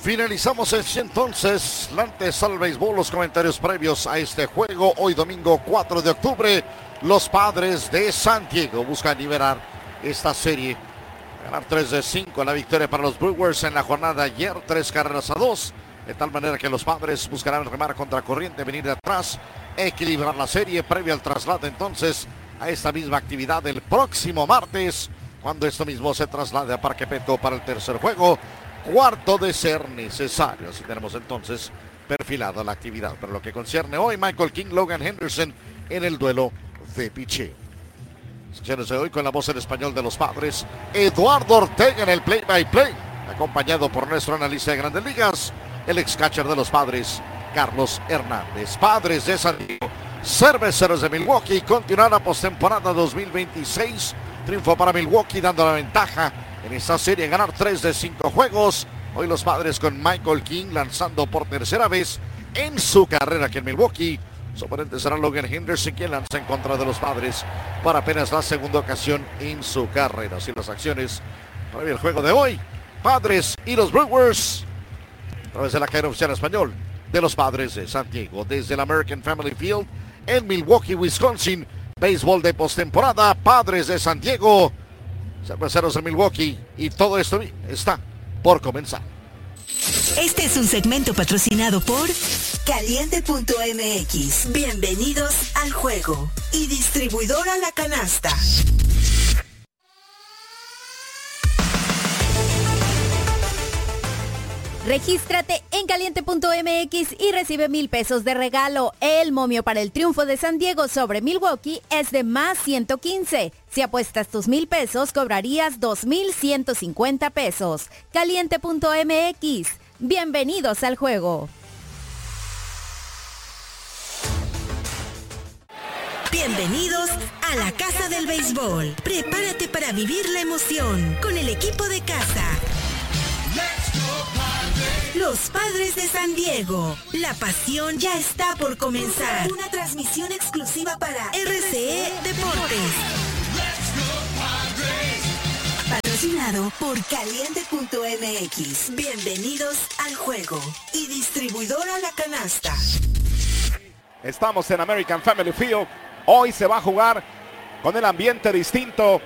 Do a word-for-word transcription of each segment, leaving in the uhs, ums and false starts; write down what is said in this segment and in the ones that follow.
Finalizamos así entonces la antesala al béisbol, los comentarios previos a este juego. Hoy domingo cuatro de octubre, los Padres de San Diego buscan liberar esta serie. Ganar tres de cinco, la victoria para los Brewers en la jornada de ayer, tres carreras a dos. De tal manera que los Padres buscarán remar contra corriente, venir de atrás, equilibrar la serie previo al traslado entonces a esta misma actividad el próximo martes, cuando esto mismo se traslade a Parque Petco para el tercer juego. Cuarto de ser necesario. Así tenemos entonces perfilada la actividad. Pero lo que concierne hoy, Michael King, Logan Henderson en el duelo de picheo. Sesiones de hoy con la voz en español de los Padres, Eduardo Ortega en el play-by-play, acompañado por nuestro analista de Grandes Ligas, el ex catcher de los Padres, Carlos Hernández. Padres de San Diego, Cerveceros de Milwaukee, continuará la postemporada dos mil veintiséis. Triunfo para Milwaukee, dando la ventaja en esta serie, ganar tres de cinco juegos. Hoy los Padres con Michael King lanzando por tercera vez en su carrera aquí en Milwaukee. Su oponente será Logan Henderson, quien lanza en contra de los Padres para apenas la segunda ocasión en su carrera. Así las acciones para el juego de hoy. Padres y los Brewers, a través de la cadena oficial español de los Padres de San Diego. Desde el American Family Field en Milwaukee, Wisconsin. Béisbol de postemporada, Padres de San Diego, Cerveceros de Milwaukee, y todo esto está por comenzar. Este es un segmento patrocinado por Caliente punto M X. Bienvenidos al juego. Y Distribuidora La Canasta. Regístrate en Caliente punto M X y recibe mil pesos de regalo. El momio para el triunfo de San Diego sobre Milwaukee es de más ciento quince. Si apuestas tus mil pesos, cobrarías dos mil ciento cincuenta pesos. Caliente punto M X. Bienvenidos al juego. Bienvenidos a la Casa del Béisbol. Prepárate para vivir la emoción con el equipo de casa. Los Padres de San Diego. La pasión ya está por comenzar. Una transmisión exclusiva para R C E Deportes. Patrocinado por Caliente punto M X. Bienvenidos al juego. Y Distribuidora La Canasta. Estamos en American Family Field. Hoy se va a jugar con el ambiente distinto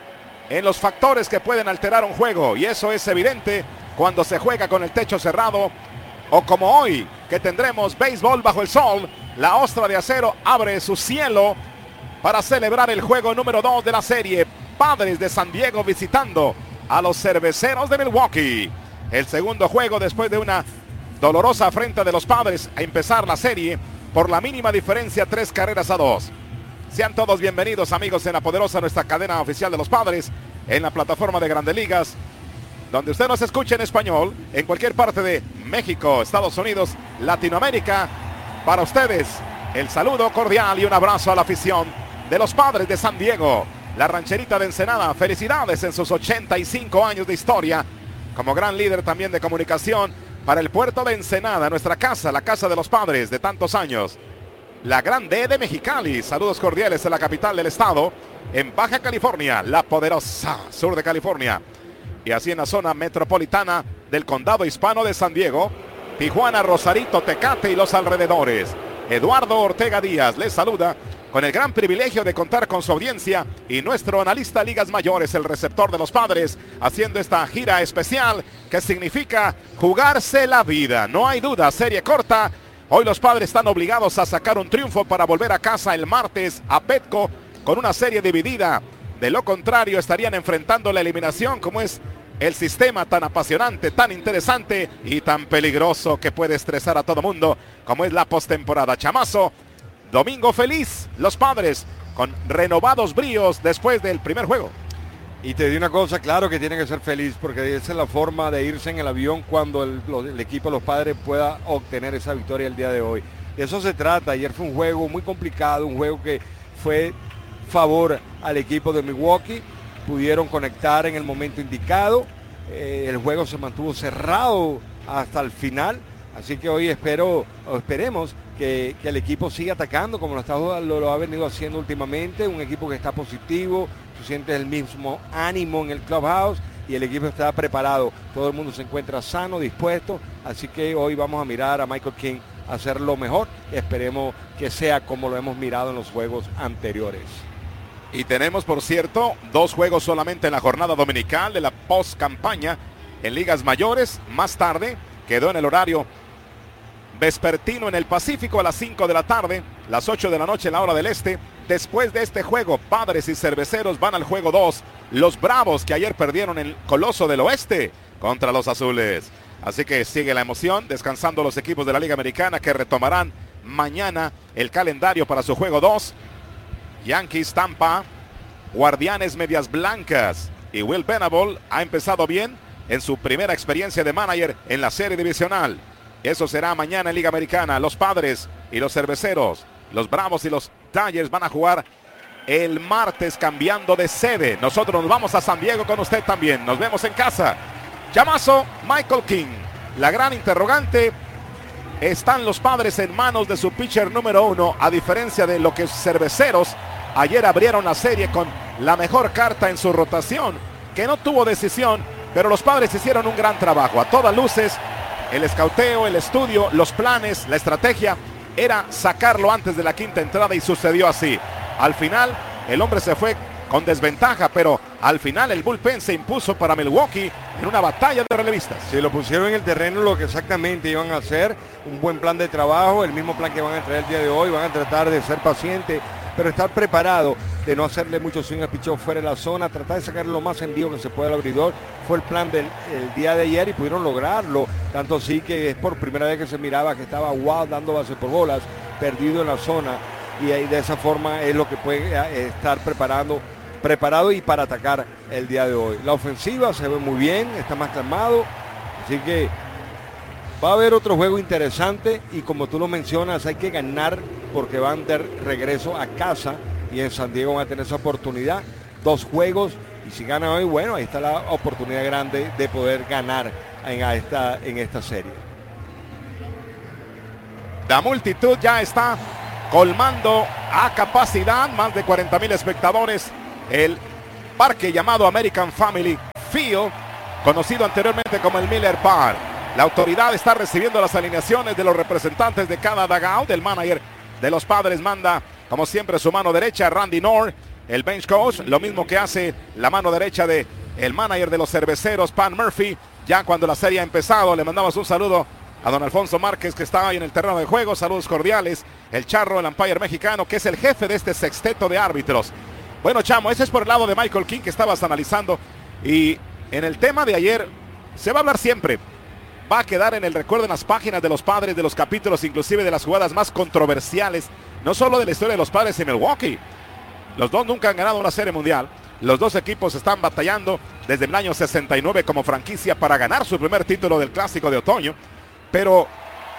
en los factores que pueden alterar un juego. Y eso es evidente cuando se juega con el techo cerrado, o como hoy, que tendremos béisbol bajo el sol. La ostra de acero abre su cielo para celebrar el juego número dos de la serie. Padres de San Diego visitando a los Cerveceros de Milwaukee. El segundo juego después de una dolorosa afrenta de los Padres a empezar la serie por la mínima diferencia, tres carreras a dos. Sean todos bienvenidos, amigos, en la poderosa nuestra cadena oficial de los Padres, en la plataforma de Grandes Ligas, donde usted nos escuche en español, en cualquier parte de México, Estados Unidos, Latinoamérica. Para ustedes, el saludo cordial y un abrazo a la afición de los Padres de San Diego. La rancherita de Ensenada, felicidades en sus ochenta y cinco años de historia, como gran líder también de comunicación para el puerto de Ensenada, nuestra casa, la casa de los Padres de tantos años. La Gran D de Mexicali, saludos cordiales en la capital del estado, en Baja California, la poderosa sur de California. Y así en la zona metropolitana del condado hispano de San Diego, Tijuana, Rosarito, Tecate y los alrededores. Eduardo Ortega Díaz les saluda con el gran privilegio de contar con su audiencia y nuestro analista Ligas Mayores, el receptor de los Padres, haciendo esta gira especial que significa jugarse la vida. No hay duda, serie corta. Hoy los Padres están obligados a sacar un triunfo para volver a casa el martes a Petco con una serie dividida. De lo contrario, estarían enfrentando la eliminación, como es el sistema tan apasionante, tan interesante y tan peligroso que puede estresar a todo mundo, como es la postemporada. Chamazo, domingo feliz, los Padres con renovados bríos después del primer juego. Y te digo una cosa, claro que tienen que ser feliz, porque esa es la forma de irse en el avión cuando el, el equipo de los Padres pueda obtener esa victoria el día de hoy. De eso se trata. Ayer fue un juego muy complicado, un juego que fue favor al equipo de Milwaukee. Pudieron conectar en el momento indicado. Eh, el juego se mantuvo cerrado hasta el final. Así que hoy espero, o esperemos que, que el equipo siga atacando como lo, está, lo, lo ha venido haciendo últimamente. Un equipo que está positivo, tú sientes el mismo ánimo en el clubhouse y el equipo está preparado. Todo el mundo se encuentra sano, dispuesto, así que hoy vamos a mirar a Michael King hacer lo mejor. Esperemos que sea como lo hemos mirado en los juegos anteriores. Y tenemos, por cierto, dos juegos solamente en la jornada dominical de la post-campaña en ligas mayores. Más tarde quedó en el horario vespertino en el Pacífico a las cinco de la tarde, las ocho de la noche en la hora del este. Después de este juego, Padres y Cerveceros van al juego dos. Los Bravos, que ayer perdieron el Coloso del Oeste contra los Azules. Así que sigue la emoción, descansando los equipos de la Liga Americana, que retomarán mañana el calendario para su juego dos. Yankees, Tampa, Guardianes, Medias Blancas, y Will Venable ha empezado bien en su primera experiencia de manager en la serie divisional. Eso será mañana en Liga Americana. Los Padres y los Cerveceros, los Bravos y los Dodgers van a jugar el martes cambiando de sede. Nosotros nos vamos a San Diego con usted también. Nos vemos en casa. Llamazo, Michael King. La gran interrogante: ¿están los Padres en manos de su pitcher número uno? A diferencia de lo que Cerveceros ayer abrieron la serie con la mejor carta en su rotación, que no tuvo decisión, pero los Padres hicieron un gran trabajo. A todas luces, el escauteo, el estudio, los planes, la estrategia era sacarlo antes de la quinta entrada, y sucedió así. Al final, el hombre se fue con desventaja, pero al final el bullpen se impuso para Milwaukee en una batalla de relevistas. Si lo pusieron en el terreno, lo que exactamente iban a hacer, un buen plan de trabajo, el mismo plan que van a traer el día de hoy. Van a tratar de ser pacientes, pero estar preparado, de no hacerle mucho swing al picheo fuera de la zona, tratar de sacarle lo más en vivo que se pueda al abridor. Fue el plan del el día de ayer y pudieron lograrlo, tanto así que es por primera vez que se miraba que estaba Wild dando base por bolas, perdido en la zona, y ahí de esa forma es lo que puede estar preparando preparado y para atacar el día de hoy. La ofensiva se ve muy bien, está más calmado, así que va a haber otro juego interesante, y como tú lo mencionas, hay que ganar porque van de regreso a casa y en San Diego van a tener esa oportunidad. Dos juegos, y si ganan hoy, bueno, ahí está la oportunidad grande de poder ganar en esta, en esta serie. La multitud ya está colmando a capacidad, más de cuarenta mil espectadores. El parque llamado American Family Field, conocido anteriormente como el Miller Park. La autoridad está recibiendo las alineaciones de los representantes de cada dugout. El manager de los Padres manda, como siempre, su mano derecha, Randy Knorr, el bench coach, lo mismo que hace la mano derecha de el manager de los Cerveceros, Pat Murphy. Ya cuando la serie ha empezado, le mandamos un saludo a don Alfonso Márquez, que está ahí en el terreno de juego. Saludos cordiales. El Charro, el umpire mexicano, que es el jefe de este sexteto de árbitros. Bueno, Chamo, ese es por el lado de Michael King, que estabas analizando. Y en el tema de ayer, se va a hablar siempre. Va a quedar en el recuerdo en las páginas de los Padres, de los capítulos, inclusive de las jugadas más controversiales, no solo de la historia de los Padres en Milwaukee. Los dos nunca han ganado una serie mundial. Los dos equipos están batallando desde el año sesenta y nueve como franquicia para ganar su primer título del Clásico de Otoño. Pero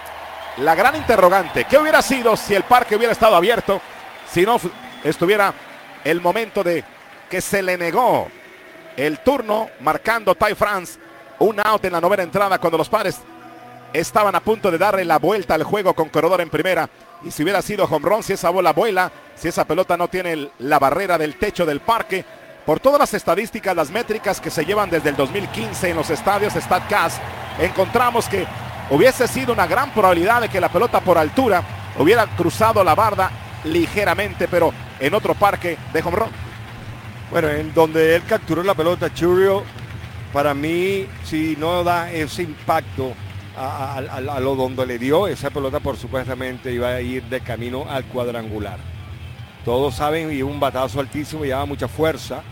la gran interrogante: ¿qué hubiera sido si el parque hubiera estado abierto? Si no estuviera el momento de que se le negó el turno, marcando Ty France un out en la novena entrada, cuando los Padres estaban a punto de darle la vuelta al juego con corredor en primera. Y si hubiera sido home run, si esa bola vuela, si esa pelota no tiene el, la barrera del techo del parque, por todas las estadísticas, las métricas que se llevan desde el dos mil quince en los estadios StatCast, encontramos que hubiese sido una gran probabilidad de que la pelota por altura hubiera cruzado la barda ligeramente, pero en otro parque de home run. Bueno, en donde él capturó la pelota, Churriel, para mí, si no da ese impacto a, a, a, a lo donde le dio, esa pelota por supuestamente iba a ir de camino al cuadrangular. Todos saben, y un batazo altísimo, llevaba mucha fuerza,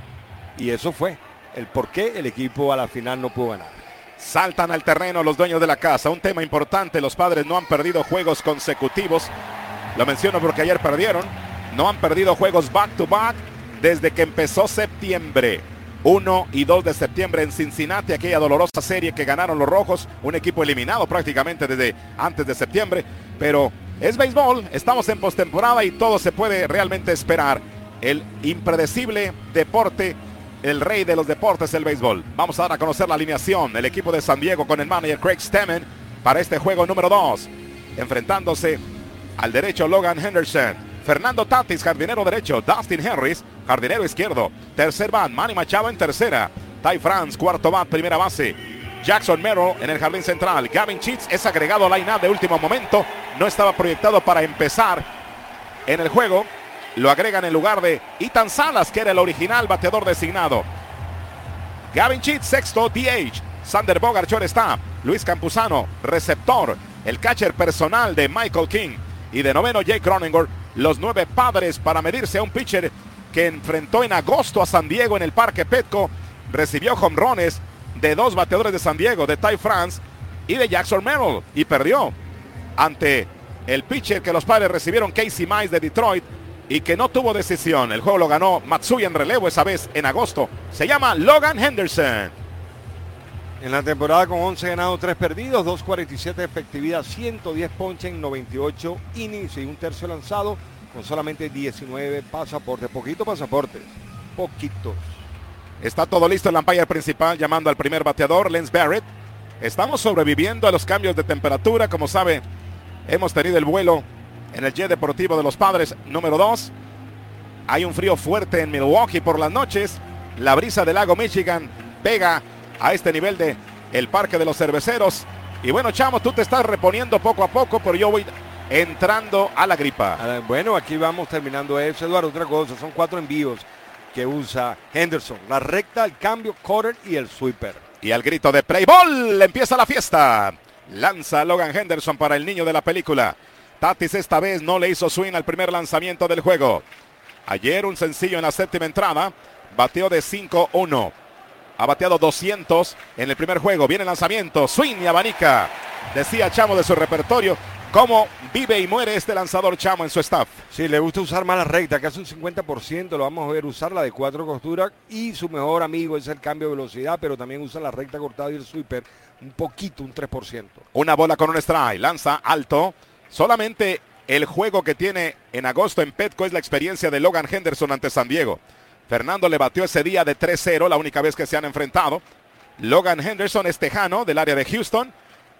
y eso fue el por qué el equipo a la final no pudo ganar. Saltan al terreno los dueños de la casa. Un tema importante: los Padres no han perdido juegos consecutivos. Lo menciono porque ayer perdieron. No han perdido juegos back to back desde que empezó septiembre. uno y dos de septiembre en Cincinnati, aquella dolorosa serie que ganaron los Rojos, un equipo eliminado prácticamente desde antes de septiembre. Pero es béisbol, estamos en postemporada y todo se puede realmente esperar. El impredecible deporte, el rey de los deportes, el béisbol. Vamos a dar a conocer la alineación. El equipo de San Diego con el manager Craig Stammen para este juego número dos. Enfrentándose al derecho Logan Henderson. Fernando Tatis, jardinero derecho. Dustin Harris, jardinero izquierdo. Tercer van, Manny Machado en tercera. Ty France, cuarto bat, primera base. Jackson Merrill en el jardín central. Gavin Sheets es agregado al line-up de último momento. No estaba proyectado para empezar en el juego. Lo agregan en lugar de Ethan Salas, que era el original bateador designado. Gavin Sheets, sexto, D H. Sander Bogart, shortstop. Luis Campuzano, receptor. El catcher personal de Michael King. Y de noveno, Jake Cronenworth. Los nueve padres para medirse a un pitcher que enfrentó en agosto a San Diego en el Parque Petco. Recibió jonrones de dos bateadores de San Diego, de Ty France y de Jackson Merrill. Y perdió ante el pitcher que los padres recibieron, Casey Mize de Detroit, y que no tuvo decisión. El juego lo ganó Matsuya en relevo, esa vez en agosto. Se llama Logan Henderson. En la temporada con once ganados, tres perdidos, dos cuarenta y siete de efectividad, ciento diez ponches en noventa y ocho innings y un tercio lanzado con solamente diecinueve pasaportes. Poquito pasaportes, poquitos. Está todo listo en la umpire principal, llamando al primer bateador, Lance Barrett. Estamos sobreviviendo a los cambios de temperatura. Como sabe, hemos tenido el vuelo en el jet deportivo de los Padres número dos. Hay un frío fuerte en Milwaukee por las noches. La brisa del lago Michigan pega a este nivel de el Parque de los Cerveceros. Y bueno, Chamo, tú te estás reponiendo poco a poco, pero yo voy entrando a la gripa. Bueno, aquí vamos terminando eso, Eduardo. Otra cosa, son cuatro envíos que usa Henderson: la recta, el cambio, cutter y el sweeper. Y al grito de play ball empieza la fiesta. Lanza Logan Henderson para el niño de la película. Tatis esta vez no le hizo swing al primer lanzamiento del juego. Ayer un sencillo en la séptima entrada. Bateó de cinco uno. Ha bateado doscientos en el primer juego. Viene el lanzamiento, swing y abanica. Decía Chamo de su repertorio cómo vive y muere este lanzador, Chamo, en su staff. Sí, le gusta usar más la recta, casi un cincuenta por ciento. Lo vamos a ver usar la de cuatro costuras. Y su mejor amigo es el cambio de velocidad, pero también usa la recta cortada y el sweeper un poquito, un tres por ciento. Una bola con un strike, lanza alto. Solamente el juego que tiene en agosto en Petco es la experiencia de Logan Henderson ante San Diego. Fernando le batió ese día de tres cero, la única vez que se han enfrentado. Logan Henderson es tejano del área de Houston.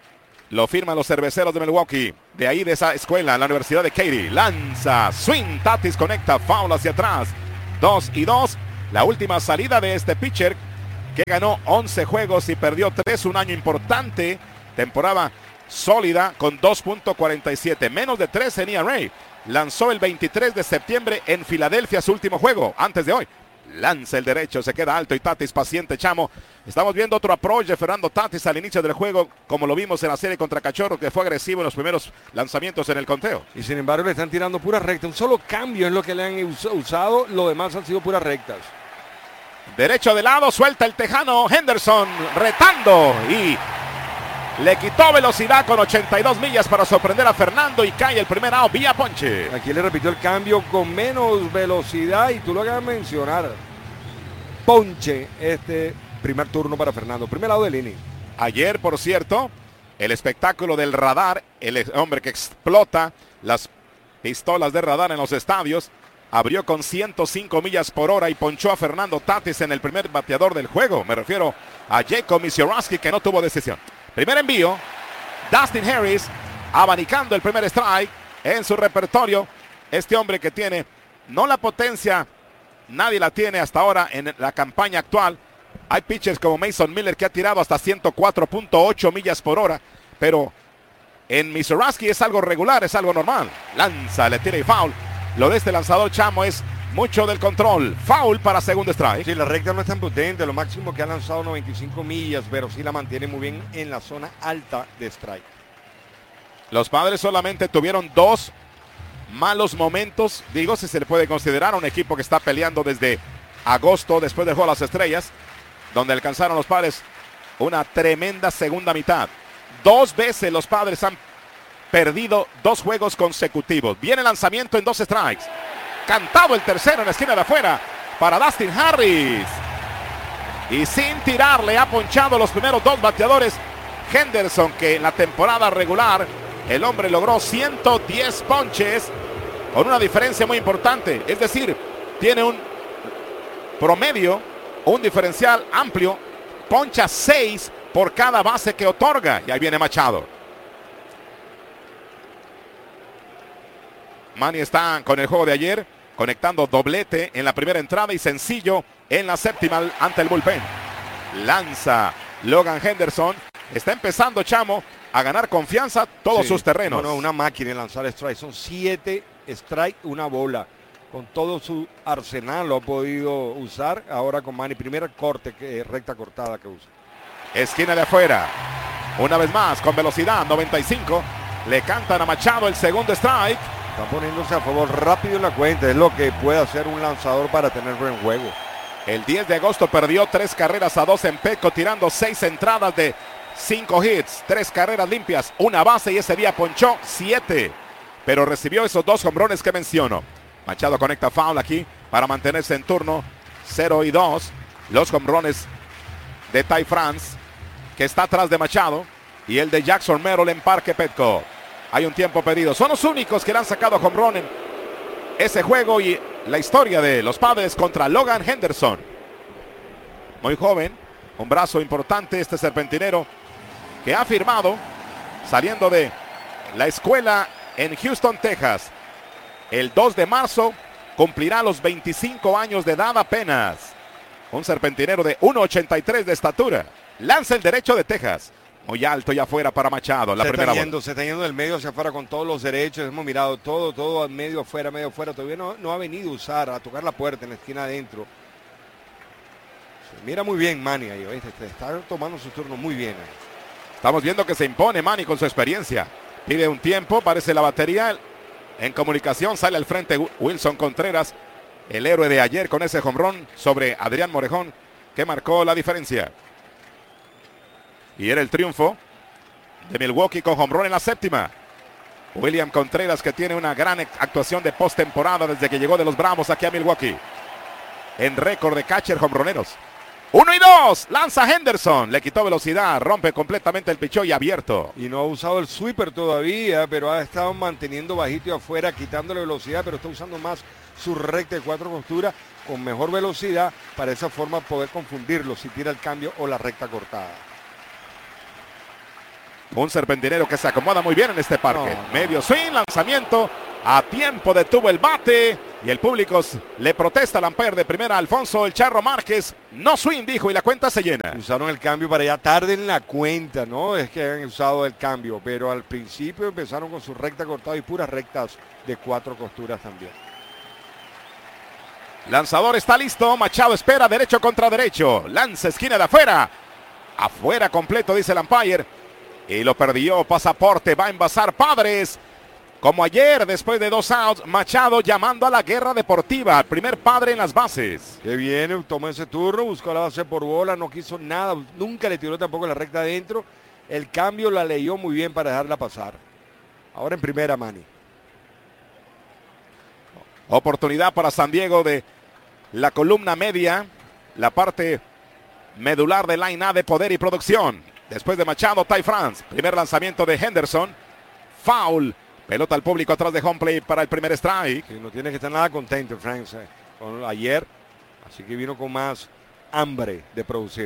Lo firman los Cerveceros de Milwaukee. De ahí de esa escuela, en la Universidad de Katy. Lanza, swing, Tatis conecta, foul hacia atrás. dos y dos. La última salida de este pitcher que ganó once juegos y perdió tres. Un año importante. Temporada sólida con dos punto cuarenta y siete. Menos de tres en E R A. Lanzó el veintitrés de septiembre en Filadelfia su último juego, antes de hoy. Lanza el derecho, se queda alto y Tatis paciente, Chamo. Estamos viendo otro approach de Fernando Tatis al inicio del juego, como lo vimos en la serie contra Cachorro, que fue agresivo en los primeros lanzamientos en el conteo. Y sin embargo le están tirando puras rectas. Un solo cambio es lo que le han us usado, lo demás han sido puras rectas. Derecho de lado, suelta el tejano Henderson, retando y le quitó velocidad con ochenta y dos millas para sorprender a Fernando y cae el primer out vía ponche. Aquí le repitió el cambio con menos velocidad y tú lo acabas de mencionar. Ponche este primer turno para Fernando. Primer lado del inning. Ayer, por cierto, el espectáculo del radar, el hombre que explota las pistolas de radar en los estadios, abrió con ciento cinco millas por hora y ponchó a Fernando Tatis en el primer bateador del juego. Me refiero a Jacob Misiorowski, que no tuvo decisión. Primer envío, Dustin Harris abanicando el primer strike en su repertorio. Este hombre que tiene no la potencia, nadie la tiene hasta ahora en la campaña actual. Hay pitchers como Mason Miller que ha tirado hasta ciento cuatro punto ocho millas por hora, pero en Misiorowski es algo regular, es algo normal. Lanza, le tira y foul. Lo de este lanzador, Chamo, es mucho del control. Foul para segundo strike. Sí, la recta no es tan potente. Lo máximo que ha lanzado noventa y cinco millas, pero sí la mantiene muy bien en la zona alta de strike. Los Padres solamente tuvieron dos malos momentos. Digo, si se le puede considerar a un equipo que está peleando desde agosto, después del juego de las estrellas, donde alcanzaron los Padres una tremenda segunda mitad. Dos veces los Padres han perdido dos juegos consecutivos. Viene el lanzamiento en dos strikes. Cantado el tercero en la esquina de afuera para Dustin Harris. Y sin tirar le ha ponchado los primeros dos bateadores Henderson, que en la temporada regular el hombre logró ciento diez ponches con una diferencia muy importante. Es decir, tiene un promedio, un diferencial amplio. Poncha seis por cada base que otorga. Y ahí viene Machado. Manny está con el juego de ayer, conectando doblete en la primera entrada y sencillo en la séptima ante el bullpen. Lanza Logan Henderson. Está empezando Chamo a ganar confianza todos sí, sus terrenos. No, no, una máquina en lanzar strike. Son siete strike, una bola. Con todo su arsenal lo ha podido usar. Ahora con Manny, primera corte, que, recta cortada que usa. Esquina de afuera. Una vez más, con velocidad, noventa y cinco. Le cantan a Machado el segundo strike. Está poniéndose a favor rápido en la cuenta. Es lo que puede hacer un lanzador para tenerlo en juego. El diez de agosto perdió tres carreras a dos en Petco, tirando seis entradas de cinco hits, tres carreras limpias, una base, y ese día ponchó siete. Pero recibió esos dos hombrones que menciono. Machado conecta foul aquí para mantenerse en turno. cero y dos. Los hombrones de Ty France, que está atrás de Machado, y el de Jackson Merrill en Parque Petco. Hay un tiempo pedido. Son los únicos que le han sacado home en ese juego y la historia de los Padres contra Logan Henderson. Muy joven, un brazo importante este serpentinero que ha firmado saliendo de la escuela en Houston, Texas. El dos de marzo cumplirá los veinticinco años de edad apenas. Un serpentinero de uno ochenta y tres de estatura. Lanza el derecho de Texas. Muy alto y afuera para Machado. La se, primera está yendo, bola. se está yendo del medio hacia afuera con todos los derechos. Hemos mirado todo, todo al medio afuera, medio afuera. Todavía no, no ha venido a usar, a tocar la puerta en la esquina adentro. Se mira muy bien Manny ahí, ¿viste? Está tomando su turno muy bien ahí. Estamos viendo que se impone Manny con su experiencia. Pide un tiempo, parece la batería. En comunicación sale al frente Wilson Contreras, el héroe de ayer con ese jonrón sobre Adrián Morejón, que marcó la diferencia. Y era el triunfo de Milwaukee con jonrón en la séptima. William Contreras, que tiene una gran actuación de postemporada desde que llegó de los Bravos aquí a Milwaukee. En récord de catcher jonroneros. Uno y dos, lanza Henderson, le quitó velocidad, rompe completamente el pichó y abierto. Y no ha usado el sweeper todavía, pero ha estado manteniendo bajito y afuera, quitándole velocidad, pero está usando más su recta de cuatro costuras con mejor velocidad para de esa forma poder confundirlo si tira el cambio o la recta cortada. Un serpentinero que se acomoda muy bien en este parque. No, no. Medio swing, lanzamiento, a tiempo detuvo el bate y el público le protesta al umpire de primera, Alfonso El Charro Márquez. No swing, dijo, y la cuenta se llena. Usaron el cambio para ya tarde en la cuenta, no es que hayan usado el cambio, pero al principio empezaron con su recta cortada y puras rectas de cuatro costuras también. Lanzador está listo, Machado espera, derecho contra derecho, lanza esquina de afuera, afuera completo, dice el umpire, y lo perdió. Pasaporte, va a envasar Padres. Como ayer, después de dos outs, Machado llamando a la guerra deportiva. Primer padre en las bases. Que viene, tomó ese turno, buscó la base por bola, no quiso nada, nunca le tiró tampoco la recta adentro. El cambio la leyó muy bien para dejarla pasar. Ahora en primera, Manny. Oportunidad para San Diego de la columna media, la parte medular de line A de poder y producción. Después de Machado, Ty France. Primer lanzamiento de Henderson. Foul. Pelota al público atrás de home plate para el primer strike. Que no tiene que estar nada contento, Frank, eh, con ayer. Así que vino con más hambre de producir.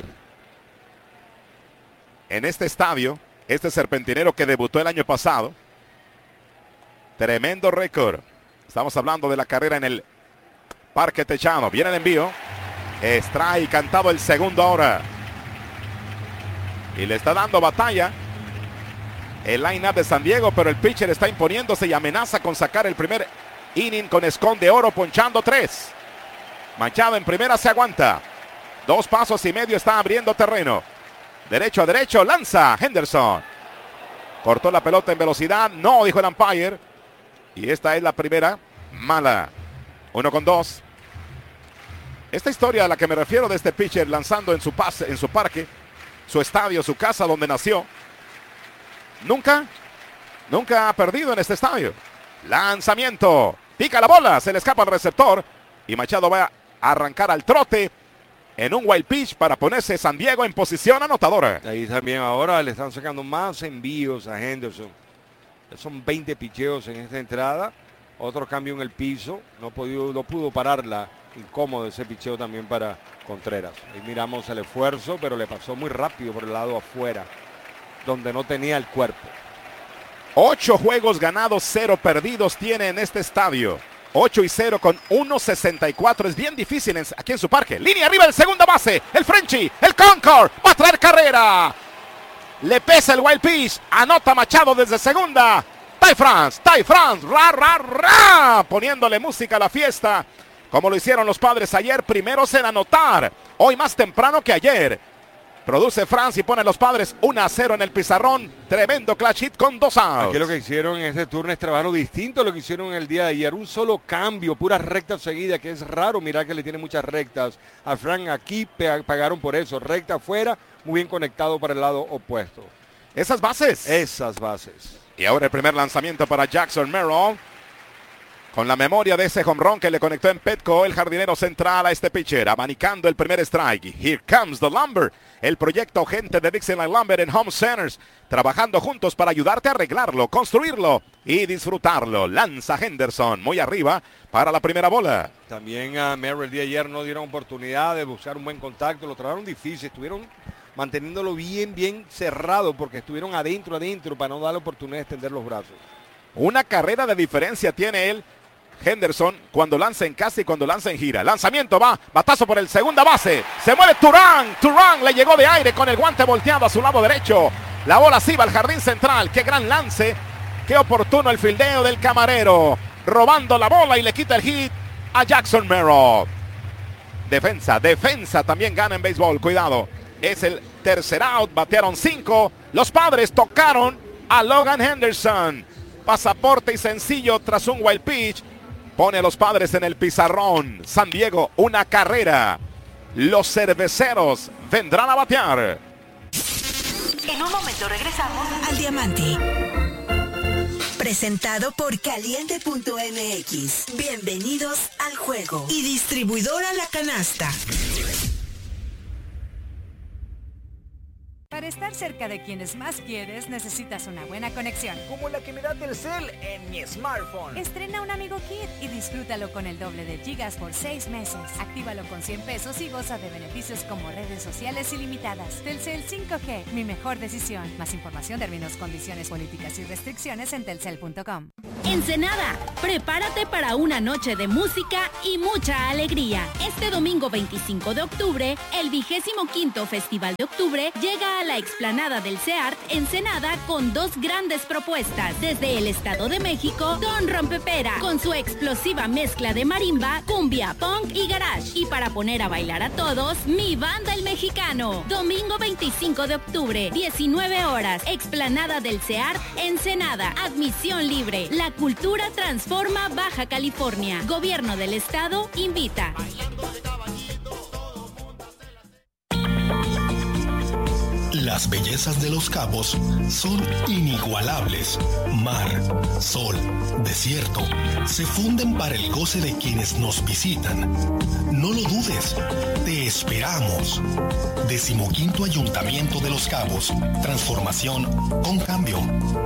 En este estadio, este serpentinero que debutó el año pasado. Tremendo récord. Estamos hablando de la carrera en el Parque Techano. Viene el envío. Strike cantado el segundo ahora. Y le está dando batalla el line-up de San Diego, pero el pitcher está imponiéndose y amenaza con sacar el primer inning con esconde oro, ponchando tres. Machado en primera se aguanta. Dos pasos y medio, está abriendo terreno. Derecho a derecho, lanza Henderson. Cortó la pelota en velocidad, no, dijo el umpire. Y esta es la primera mala. Uno con dos. Esta historia a la que me refiero de este pitcher lanzando en su pase, en su parque, su estadio, su casa donde nació. Nunca, nunca ha perdido en este estadio. Lanzamiento, pica la bola, se le escapa al receptor y Machado va a arrancar al trote en un wild pitch para ponerse San Diego en posición anotadora. Ahí también ahora le están sacando más envíos a Henderson. Son veinte picheos en esta entrada. Otro cambio en el piso. No, podido, no pudo pararla. Incómodo ese picheo también para Contreras. Ahí miramos el esfuerzo, pero le pasó muy rápido por el lado afuera, donde no tenía el cuerpo. Ocho juegos ganados, cero perdidos tiene en este estadio. ocho y cero con uno sesenta y cuatro. Es bien difícil en, aquí en su parque. Línea arriba del segunda base. El Frenchie, el Concord. Va a traer carrera. Le pesa el wild pitch. Anota Machado desde segunda. Ty France, Ty France. Ra, ra, ra. Poniéndole música a la fiesta. Como lo hicieron los Padres ayer. Primeros en anotar. Hoy más temprano que ayer. Produce France y pone a los Padres uno a cero en el pizarrón. Tremendo clutch hit con dos outs. Aquí lo que hicieron en este turno es trabajo distinto a lo que hicieron el día de ayer. Un solo cambio, puras rectas seguidas, que es raro mirar que le tiene muchas rectas a Frank. Aquí pagaron por eso. Recta afuera, muy bien conectado para el lado opuesto. Esas bases. Esas bases. Y ahora el primer lanzamiento para Jackson Merrill. Con la memoria de ese home run que le conectó en Petco, el jardinero central a este pitcher, abanicando el primer strike. Here comes the lumber. El proyecto gente de Dixieland Lumber en Home Centers, trabajando juntos para ayudarte a arreglarlo, construirlo y disfrutarlo. Lanza Henderson muy arriba para la primera bola. También a Merrill el día de ayer no dieron oportunidad de buscar un buen contacto, lo trabajaron difícil, estuvieron manteniéndolo bien, bien cerrado porque estuvieron adentro, adentro para no darle oportunidad de extender los brazos. Una carrera de diferencia tiene él. Henderson cuando lanza en casa y cuando lanza en gira. Lanzamiento va, batazo por el segunda base. Se mueve Turán. Turán le llegó de aire con el guante volteado a su lado derecho. La bola sí va al jardín central. Qué gran lance. Qué oportuno el fildeo del camarero. Robando la bola y le quita el hit a Jackson Merrill. Defensa, defensa también gana en béisbol. Cuidado. Es el tercer out. Batearon cinco. Los Padres tocaron a Logan Henderson. Pasaporte y sencillo tras un wild pitch. Pone a los Padres en el pizarrón. San Diego, una carrera. Los cerveceros vendrán a batear. En un momento regresamos al Diamante. Presentado por Caliente punto M X. Bienvenidos al juego. Y distribuidora La Canasta. Para estar cerca de quienes más quieres, necesitas una buena conexión. Como la que me da Telcel en mi smartphone. Estrena un Amigo Kit y disfrútalo con el doble de gigas por seis meses. Actívalo con cien pesos y goza de beneficios como redes sociales ilimitadas. Telcel cinco G, mi mejor decisión. Más información, términos, condiciones, políticas y restricciones en telcel punto com. Ensenada, prepárate para una noche de música y mucha alegría. Este domingo veinticinco de octubre, el vigésimo quinto Festival de Octubre llega a la explanada del CEART Ensenada con dos grandes propuestas. Desde el Estado de México, Don Rompepera, con su explosiva mezcla de marimba, cumbia, punk y garage. Y para poner a bailar a todos, Mi Banda el Mexicano. Domingo veinticinco de octubre, diecinueve horas, explanada del CEART Ensenada. Admisión libre. La cultura transforma Baja California. Gobierno del Estado invita. Las bellezas de Los Cabos son inigualables. Mar, sol, desierto, se funden para el goce de quienes nos visitan. No lo dudes, te esperamos. Decimoquinto Ayuntamiento de Los Cabos. Transformación con cambio.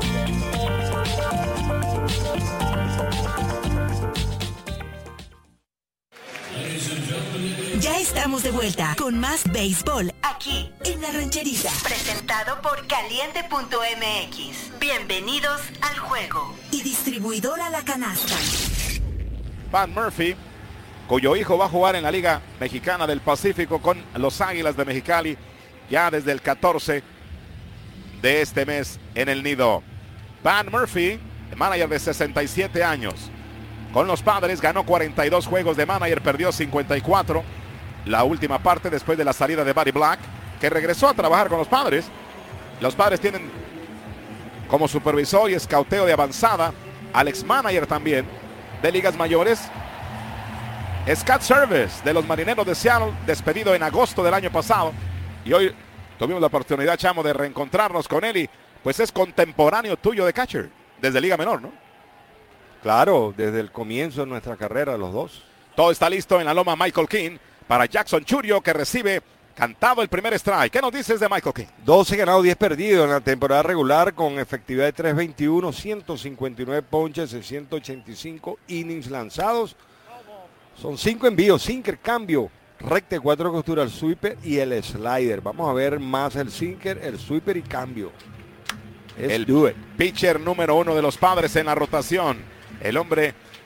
Ya estamos de vuelta con más béisbol aquí en La Rancherita. Presentado por Caliente punto M X. Bienvenidos al juego. Y distribuidora La Canasta. Pat Murphy, cuyo hijo va a jugar en la Liga Mexicana del Pacífico con los Águilas de Mexicali ya desde el catorce de este mes en el nido. Pat Murphy, manager de sesenta y siete años. Con los Padres ganó cuarenta y dos juegos de manager, perdió cincuenta y cuatro. La última parte después de la salida de Buddy Black, que regresó a trabajar con los Padres. Los Padres tienen como supervisor y escauteo de avanzada al ex manager también de ligas mayores, Scott Service, de los Marineros de Seattle, despedido en agosto del año pasado. Y hoy tuvimos la oportunidad, Chamo, de reencontrarnos con él y pues es contemporáneo tuyo de catcher, desde Liga Menor, ¿no? Claro, desde el comienzo de nuestra carrera, los dos. Todo está listo en la loma Michael King para Jackson Churio, que recibe cantado el primer strike. ¿Qué nos dices de Michael King? doce ganados, diez perdidos en la temporada regular con efectividad de tres veintiuno, ciento cincuenta y nueve ponches, seiscientos ochenta y cinco innings lanzados. Son cinco envíos, sinker, cambio, recta de cuatro costuras, el sweeper y el slider. Vamos a ver más el sinker, el sweeper y cambio. El pitcher número uno de los Padres en la rotación. El hombre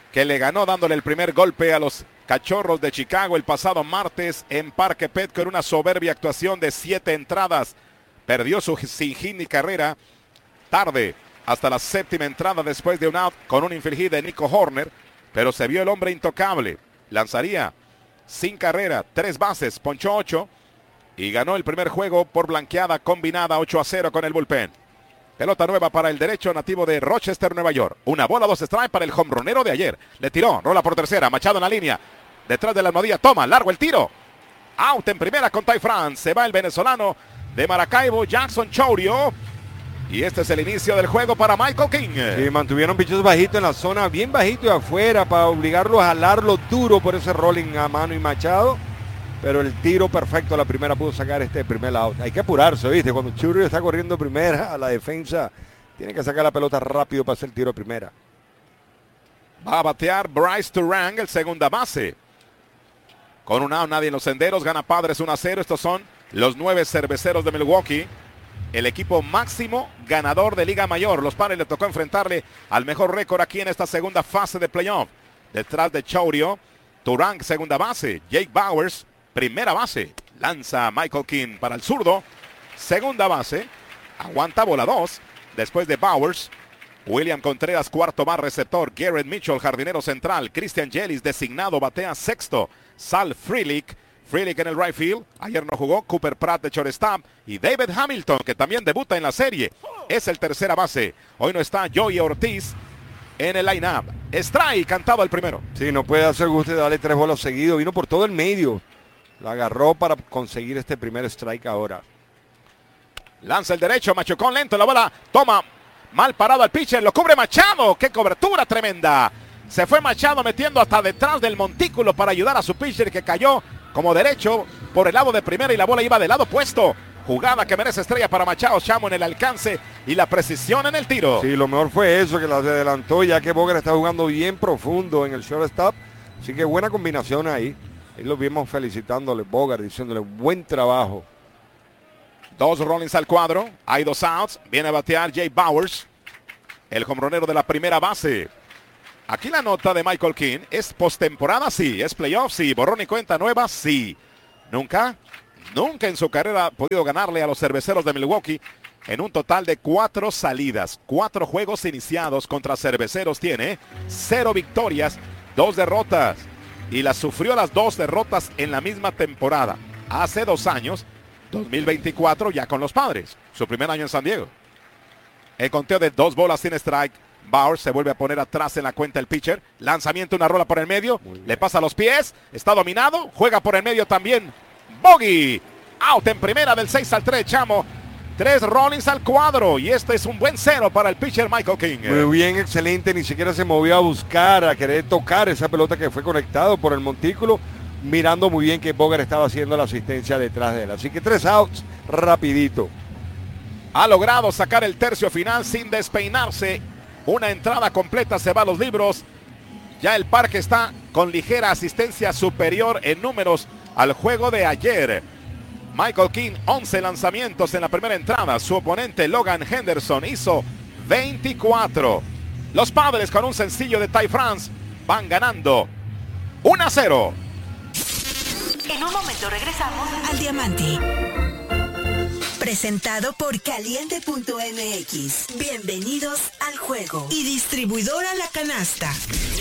que le ganó dándole el primer golpe a los Cachorros de Chicago el pasado martes en Parque Petco en una soberbia actuación de siete entradas. Perdió su sin hit ni carrera tarde hasta la séptima entrada después de un out con un infield hit de Nico Horner, pero se vio el hombre intocable. Lanzaría sin carrera, tres bases, ponchó ocho y ganó el primer juego por blanqueada combinada ocho a cero con el bullpen. Pelota nueva para el derecho nativo de Rochester, Nueva York. Una bola, dos strikes para el hombronero de ayer. Le tiró, rola por tercera, Machado en la línea. Detrás de la almohadilla, toma, largo el tiro. Out en primera con Ty France. Se va el venezolano de Maracaibo, Jackson Chourio. Y este es el inicio del juego para Michael King. Sí, mantuvieron pichos bajitos en la zona, bien bajito y afuera para obligarlo a jalarlo duro por ese rolling a mano y Machado. Pero el tiro perfecto, la primera pudo sacar este primer out. Hay que apurarse, ¿viste? Cuando Chourio está corriendo primera a la defensa, tiene que sacar la pelota rápido para hacer el tiro primera. Va a batear Bryce Turang, el segunda base. Con un out, nadie en los senderos, gana Padres uno a cero. Estos son los nueve cerveceros de Milwaukee. El equipo máximo ganador de Liga Mayor. Los Padres le tocó enfrentarle al mejor récord aquí en esta segunda fase de playoff. Detrás de Chourio, Turang, segunda base. Jake Bauers, primera base. Lanza Michael King para el zurdo. Segunda base. Aguanta bola dos. Después de Bauers, William Contreras, cuarto más receptor. Garrett Mitchell, jardinero central. Christian Yelich, designado, batea sexto. Sal Frelick. Frelick en el right field. Ayer no jugó. Cooper Pratt de shortstop. Y David Hamilton, que también debuta en la serie. Es el tercera base. Hoy no está Joey Ortiz en el line-up. Strike, cantado el primero. Sí, no puede hacer gusto de darle tres bolas seguidos. Vino por todo el medio. La agarró para conseguir este primer strike ahora. Lanza el derecho, machucón lento. La bola toma mal parado al pitcher. Lo cubre Machado. ¡Qué cobertura tremenda! Se fue Machado metiendo hasta detrás del montículo para ayudar a su pitcher que cayó como derecho por el lado de primera y la bola iba del lado opuesto. Jugada que merece estrella para Machado. Chamo en el alcance y la precisión en el tiro. Sí, lo mejor fue eso, que la adelantó ya que Bogart está jugando bien profundo en el shortstop. Así que buena combinación ahí. Y lo vimos felicitándole Bogart, diciéndole buen trabajo. Dos rollings al cuadro. Hay dos outs. Viene a batear Jay Bauers, el hombronero de la primera base. Aquí la nota de Michael King. ¿Es postemporada? Sí. ¿Es playoff? Sí. ¿Borrón y cuenta nueva? Sí. Nunca, nunca en su carrera ha podido ganarle a los cerveceros de Milwaukee en un total de cuatro salidas. Cuatro juegos iniciados contra cerveceros tiene. Cero victorias, dos derrotas. Y las sufrió las dos derrotas en la misma temporada. Hace dos años, dos mil veinticuatro, ya con los Padres. Su primer año en San Diego. El conteo de dos bolas sin strike. Bauers se vuelve a poner atrás en la cuenta el pitcher. Lanzamiento, una rola por el medio. Le pasa a los pies. Está dominado. Juega por el medio también. Bogey. Out en primera del seis al tres, Chamo. Tres rollings al cuadro. Y este es un buen cero para el pitcher Michael King. Muy bien, excelente. Ni siquiera se movió a buscar, a querer tocar esa pelota que fue conectado por el montículo. Mirando muy bien que Bogart estaba haciendo la asistencia detrás de él. Así que tres outs rapidito. Ha logrado sacar el tercio final sin despeinarse. Una entrada completa, se va a los libros. Ya el parque está con ligera asistencia superior en números al juego de ayer. Michael King, once lanzamientos en la primera entrada. Su oponente Logan Henderson hizo veinticuatro. Los Padres con un sencillo de Ty France van ganando uno a cero. En un momento regresamos al Diamante. Presentado por Caliente punto M X. Bienvenidos al juego. Y distribuidora La Canasta.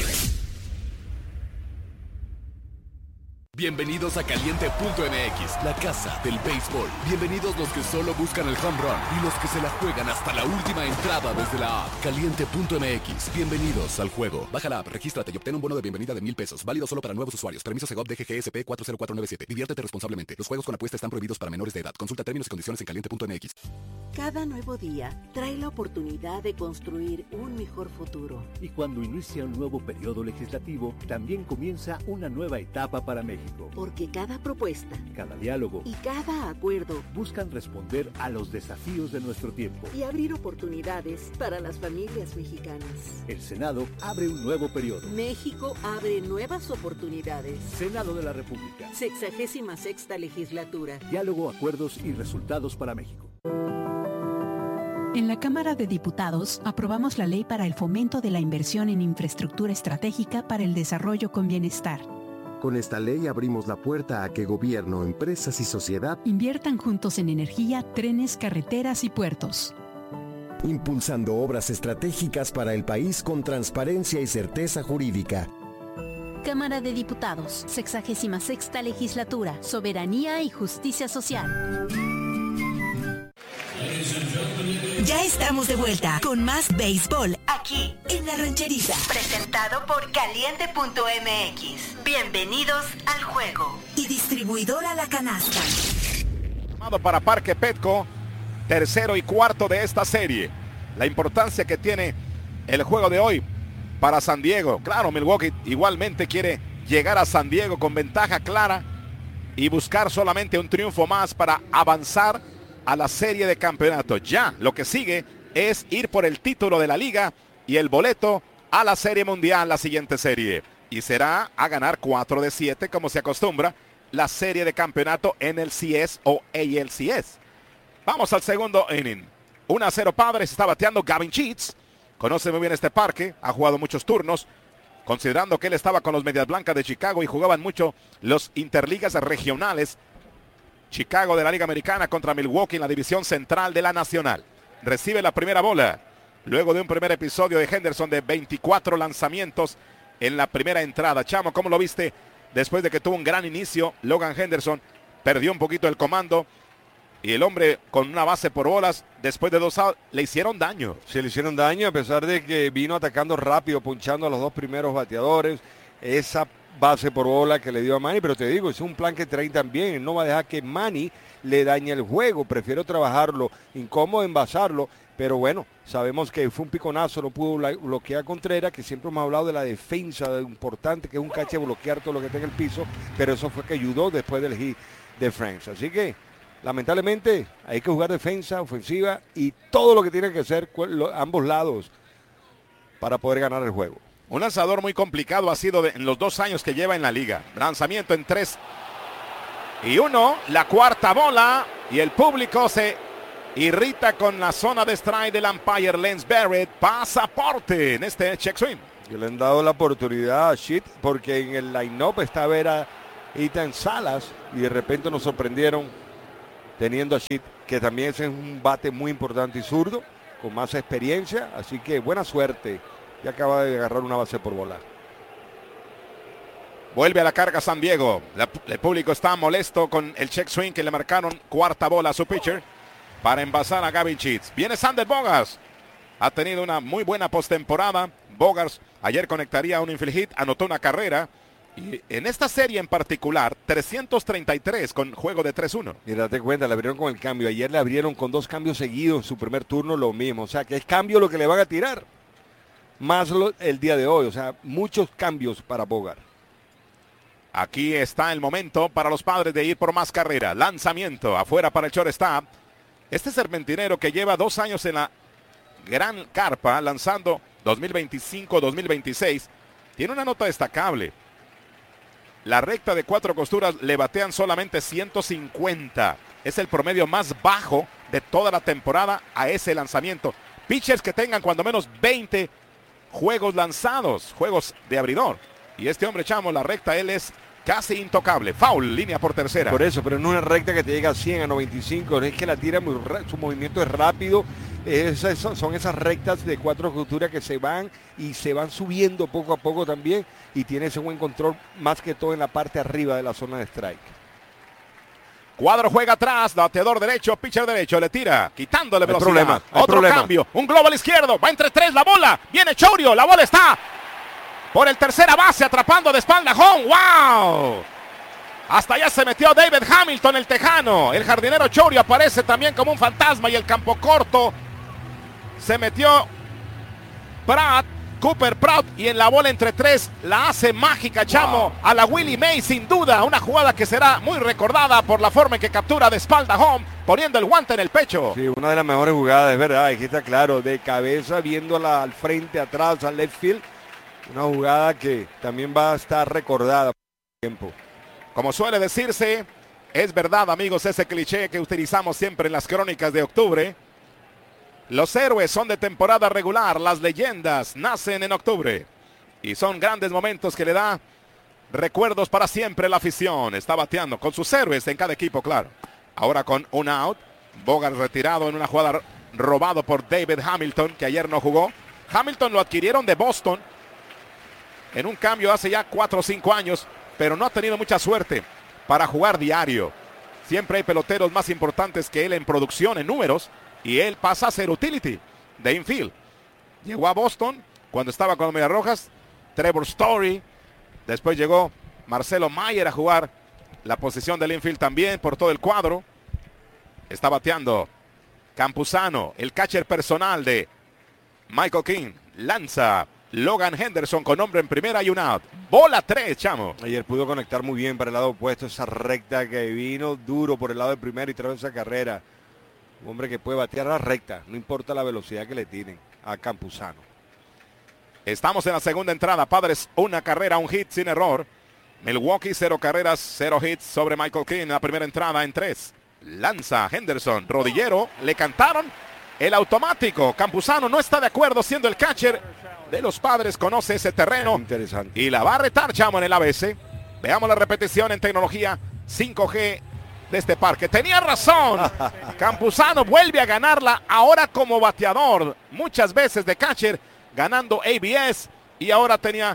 Bienvenidos a Caliente punto M X, la casa del béisbol. Bienvenidos los que solo buscan el home run y los que se la juegan hasta la última entrada desde la app. Caliente punto M X, bienvenidos al juego. Baja la app, regístrate y obtén un bono de bienvenida de mil pesos. Válido solo para nuevos usuarios. Permiso Segov D G G S P cuatro cero cuatro nueve siete. Diviértete responsablemente. Los juegos con apuesta están prohibidos para menores de edad. Consulta términos y condiciones en Caliente punto M X. Cada nuevo día trae la oportunidad de construir un mejor futuro. Y cuando inicia un nuevo periodo legislativo, también comienza una nueva etapa para México. Porque cada propuesta, cada diálogo y cada acuerdo buscan responder a los desafíos de nuestro tiempo y abrir oportunidades para las familias mexicanas. El Senado abre un nuevo periodo. México abre nuevas oportunidades. Senado de la República. Sexagésima sexta legislatura. Diálogo, acuerdos y resultados para México. En la Cámara de Diputados aprobamos la ley para el fomento de la inversión en infraestructura estratégica para el desarrollo con bienestar. Con esta ley abrimos la puerta a que gobierno, empresas y sociedad inviertan juntos en energía, trenes, carreteras y puertos. Impulsando obras estratégicas para el país con transparencia y certeza jurídica. Cámara de Diputados, sexagésima sexta legislatura, soberanía y justicia social. Ya estamos de vuelta con más béisbol aquí en La Rancherita. Presentado por Caliente punto M X. Bienvenidos al juego. Y distribuidora La Canasta. Para Parque Petco, tercero y cuarto de esta serie. La importancia que tiene el juego de hoy para San Diego. Claro, Milwaukee igualmente quiere llegar a San Diego con ventaja clara y buscar solamente un triunfo más para avanzar a la serie de campeonato. Ya lo que sigue es ir por el título de la liga y el boleto a la serie mundial, la siguiente serie. Y será a ganar cuatro de siete como se acostumbra la serie de campeonato N L C S o A L C S. Vamos al segundo inning. uno a cero Padres, está bateando Gavin Sheets. Conoce muy bien este parque, ha jugado muchos turnos. Considerando que él estaba con los Medias Blancas de Chicago y jugaban mucho los interligas regionales. Chicago de la Liga Americana contra Milwaukee en la división central de la Nacional. Recibe la primera bola. Luego de un primer episodio de Henderson de veinticuatro lanzamientos en la primera entrada. Chamo, ¿cómo lo viste? Después de que tuvo un gran inicio, Logan Henderson perdió un poquito el comando. Y el hombre con una base por bolas, después de dos outs, le hicieron daño. Se le hicieron daño a pesar de que vino atacando rápido, punchando a los dos primeros bateadores. Esa base por bola que le dio a Manny, pero te digo, es un plan que trae también. No va a dejar que Manny le dañe el juego. Prefiero trabajarlo incómodo, envasarlo. Pero bueno, sabemos que fue un piconazo, no pudo bloquear a Contreras, que siempre hemos hablado de la defensa, de lo importante que es un cache bloquear todo lo que está en el piso. Pero eso fue que ayudó después del hit de Franks. Así que lamentablemente hay que jugar defensa, ofensiva y todo lo que tienen que hacer ambos lados para poder ganar el juego. Un lanzador muy complicado ha sido de, en los dos años que lleva en la liga. Lanzamiento en tres y uno, la cuarta bola y el público se irrita con la zona de strike del umpire Lance Barrett. Pasaporte en este check swing. Y le han dado la oportunidad a Sheet porque en el line-up está a ver a Ethan Salas y de repente nos sorprendieron teniendo a Sheet, que también es un bate muy importante y zurdo, con más experiencia, así que buena suerte. Ya acaba de agarrar una base por bola. Vuelve a la carga San Diego. La, el público está molesto con el check swing que le marcaron cuarta bola a su pitcher para envasar a Gavin Sheets. Viene Sander Bogaerts. Ha tenido una muy buena postemporada. Bogaerts ayer conectaría un infield hit, anotó una carrera. Y en esta serie en particular, trescientos treinta y tres con juego de tres uno. Y date cuenta, le abrieron con el cambio. Ayer le abrieron con dos cambios seguidos en su primer turno, lo mismo. O sea, que es cambio lo que le van a tirar. Más lo, el día de hoy, o sea, muchos cambios para Bogaerts. Aquí está el momento para los Padres de ir por más carrera. Lanzamiento afuera para el shortstop. Este serpentinero que lleva dos años en la gran carpa, lanzando dos mil veinticinco dos mil veintiséis, tiene una nota destacable. La recta de cuatro costuras le batean solamente ciento cincuenta. Es el promedio más bajo de toda la temporada a ese lanzamiento. Pitchers que tengan cuando menos veinte juegos lanzados, juegos de abridor. Y este hombre, Chamo, la recta, él es casi intocable. Foul, línea por tercera. Por eso, pero no una recta que te llega a cien, a noventa y cinco. Es que la tira muy su movimiento es rápido. Esas son esas rectas de cuatro costuras que se van y se van subiendo poco a poco también. Y tiene ese buen control más que todo en la parte arriba de la zona de strike. Cuadro juega atrás, bateador derecho, pitcher derecho, le tira, quitándole velocidad. Problema, Otro problema. cambio, un globo al izquierdo, va entre tres la bola, viene Chourio, la bola está por el tercera base, atrapando de espalda home. ¡Wow! Hasta allá se metió David Hamilton, el tejano. El jardinero Chourio aparece también como un fantasma y el campo corto se metió Pratt, Cooper Pratt, y en la bola entre tres la hace mágica, Chamo, wow, a la Willie Mays, sin duda, una jugada que será muy recordada por la forma en que captura de espalda home, poniendo el guante en el pecho. Sí, una de las mejores jugadas, es verdad, aquí está claro, de cabeza, viéndola al frente, atrás, al left field, una jugada que también va a estar recordada por el tiempo. Como suele decirse, es verdad, amigos, ese cliché que utilizamos siempre en las crónicas de octubre. Los héroes son de temporada regular, las leyendas nacen en octubre. Y son grandes momentos que le da recuerdos para siempre la afición. Está bateando con sus héroes en cada equipo, claro. Ahora con un out. Bogart retirado en una jugada robado por David Hamilton, que ayer no jugó. Hamilton lo adquirieron de Boston en un cambio hace ya cuatro o cinco años, pero no ha tenido mucha suerte para jugar diario. Siempre hay peloteros más importantes que él en producción, en números, y él pasa a ser utility de infield. Llegó a Boston cuando estaba con los Medias Rojas, Trevor Story, después llegó Marcelo Mayer a jugar la posición del infield también por todo el cuadro. Está bateando Campuzano, el catcher personal de Michael King. Lanza Logan Henderson con hombre en primera y un out. Bola tres, chamo. Ayer pudo conectar muy bien para el lado opuesto, esa recta que vino duro por el lado de primera y trajo esa carrera. Un hombre que puede batear a la recta, no importa la velocidad que le tienen a Campuzano. Estamos en la segunda entrada. Padres, una carrera, un hit sin error. Milwaukee, cero carreras, cero hits sobre Michael King en la primera entrada en tres. Lanza Henderson, rodillero, le cantaron el automático. Campuzano no está de acuerdo siendo el catcher de los Padres, conoce ese terreno. Interesante. Y la va a retar, chamo, en el A B C. Veamos la repetición en tecnología cinco G de este parque. Tenía razón. Campuzano vuelve a ganarla ahora como bateador. Muchas veces de catcher ganando A B S y ahora tenía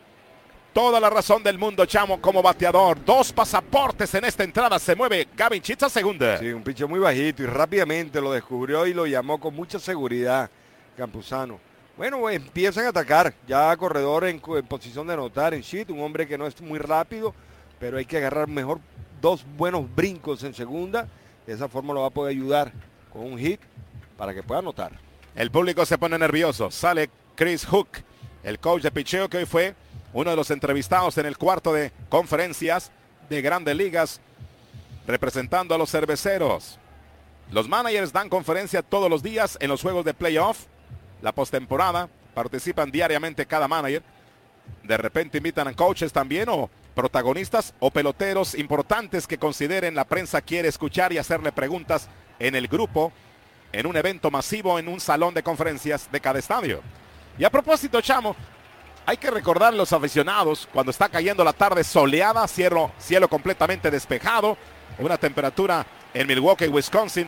toda la razón del mundo, chamo, como bateador. Dos pasaportes en esta entrada. Se mueve Gavin Chitz a segunda. Sí, un pitcher muy bajito y rápidamente lo descubrió y lo llamó con mucha seguridad Campuzano. Bueno, empiezan a atacar. Ya corredor en, en posición de anotar en shit. Un hombre que no es muy rápido, pero hay que agarrar mejor dos buenos brincos en segunda. De esa forma lo va a poder ayudar con un hit para que pueda anotar. El público se pone nervioso. Sale Chris Hook, el coach de picheo, que hoy fue uno de los entrevistados en el cuarto de conferencias de Grandes Ligas, representando a los cerveceros. Los managers dan conferencia todos los días en los juegos de playoff, la postemporada. Participan diariamente cada manager. De repente invitan a coaches también, o protagonistas o peloteros importantes que consideren la prensa quiere escuchar y hacerle preguntas en el grupo, en un evento masivo, en un salón de conferencias de cada estadio. Y a propósito, chamo, hay que recordar a los aficionados cuando está cayendo la tarde soleada, cielo, cielo completamente despejado, una temperatura en Milwaukee, Wisconsin